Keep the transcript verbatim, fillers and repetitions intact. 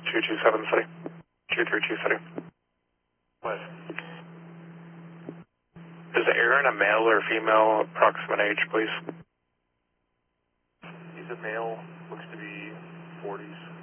two two seven city. two three two city. What? Is Aaron a male or female? Approximate age, please. He's a male, looks to be forties.